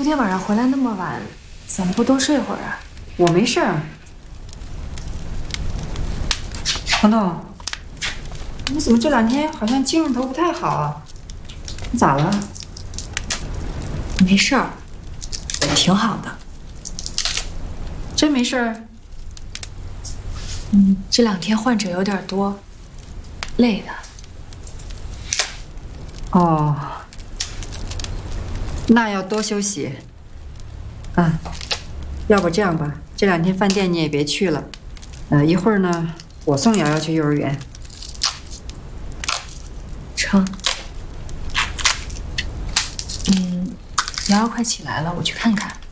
天晚上回来那么晚，怎么不多睡会儿啊？ 我没事儿。彤彤，你怎么这2天好像精神头不太好啊？你咋了？ 没事儿，挺好的。 真没事儿？ 这2天患者有点多，累的。 哦，那要多休息。要不这样吧，这2天饭店你也别去了。一会儿呢，我送瑶瑶去幼儿园。 成。瑶瑶快起来了，我去看看。